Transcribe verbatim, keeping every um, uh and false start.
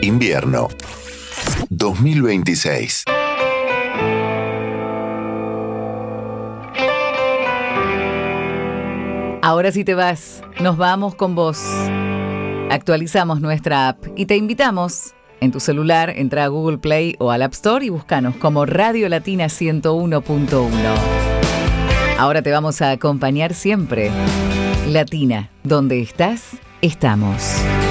Invierno dos mil veintiséis. Ahora sí te vas, nos vamos con vos. Actualizamos nuestra app y te invitamos, en tu celular, entra a Google Play o al App Store y búscanos como Radio Latina ciento uno punto uno. Ahora te vamos a acompañar siempre. Latina, donde estás, estamos.